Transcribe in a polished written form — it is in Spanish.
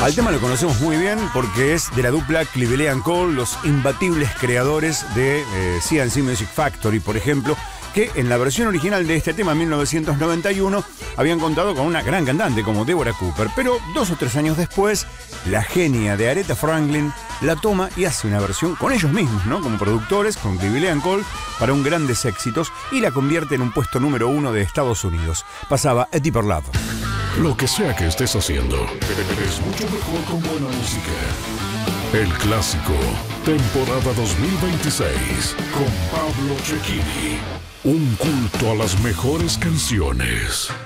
Al tema lo conocemos muy bien porque es de la dupla Cleveland Cole, los imbatibles creadores de C+C Music Factory, por ejemplo, que en la versión original de este tema, en 1991, habían contado con una gran cantante como Deborah Cooper. Pero 2 o 3 años después, la genia de Aretha Franklin la toma y hace una versión con ellos mismos, ¿no? Como productores, con Cleveland Cole, para un grandes éxitos, y la convierte en un puesto número 1 de Estados Unidos. Pasaba A Deeper Love. Lo que sea que estés haciendo, es mucho mejor con buena música. El Clásico, temporada 2026, con Pablo Cecchini. Un culto a las mejores canciones.